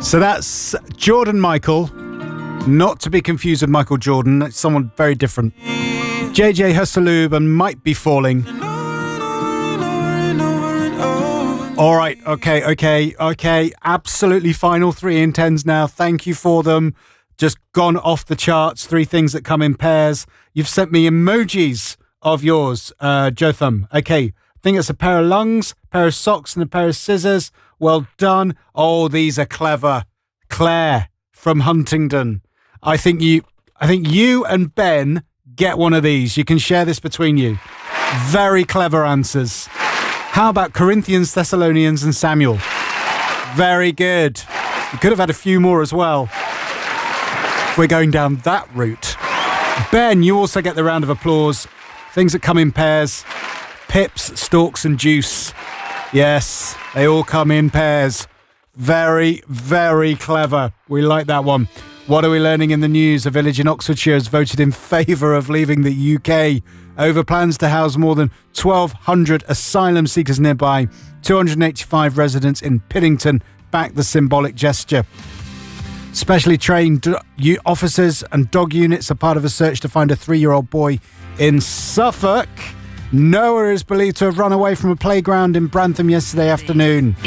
So that's Jordan Michael, not to be confused with Michael Jordan. It's someone very different. JJ Hussaloob and Might Be Falling. All right, okay. Absolutely final 3 in 10s now. Thank you for them. Just gone off the charts. 3 things that come in pairs. You've sent me emojis of yours, Jotham. Okay, I think it's a pair of lungs, a pair of socks and a pair of scissors. Well done. Oh, these are clever. Claire from Huntingdon. I think you and Ben get one of these. You can share this between you. Very clever answers. How about Corinthians, Thessalonians and Samuel? Very good. You could have had a few more as well. If we're going down that route. Ben, you also get the round of applause. Things that come in pairs. Pips, stalks and juice. Yes, they all come in pairs. Very, very clever. We like that one. What are we learning in the news? A village in Oxfordshire has voted in favour of leaving the UK over plans to house more than 1,200 asylum seekers nearby. 285 residents in Piddington back the symbolic gesture. Specially trained officers and dog units are part of a search to find a 3-year-old boy in Suffolk. Noah is believed to have run away from a playground in Brantham yesterday afternoon.